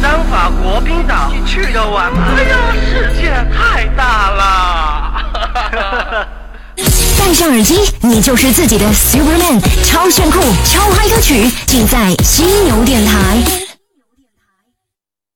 南法国冰岛去的晚吗？哎呀，世界太大了！ 戴上耳机，你就是自己的 Superman， 超炫酷、超嗨歌曲，尽在犀牛电台。